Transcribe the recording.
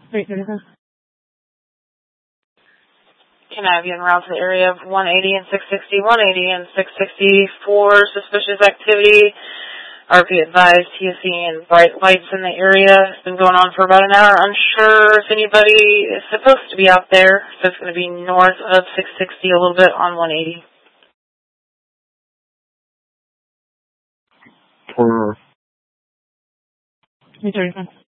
335. Can I have you en route to the area of 180 and 660, 180 and 660 for suspicious activity? RP advised TSC and bright lights in the area. It's been going on for about an hour. Unsure if anybody is supposed to be out there. So it's going to be north of 660 a little bit on 180. For 335.